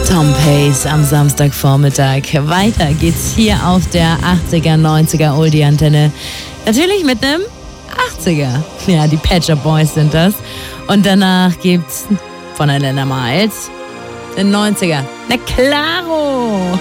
Tom Pace am Samstagvormittag. Weiter geht's hier auf der 80er, 90er Oldie-Antenne. Natürlich mit einem 80er. Ja, die Pet Shop Boys sind das. Und danach gibt's von Elena Miles den 90er. Na klaro!